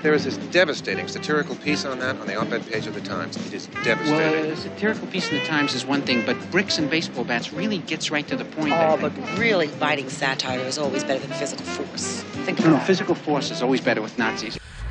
There is this devastating satirical piece on that on the op-ed page of the Times. It is devastating. Well, a satirical piece in the Times is one thing, but bricks and baseball bats really gets right to the point. Oh, but really biting satire is always better than physical force. Think about it. Physical force is always better with Nazis.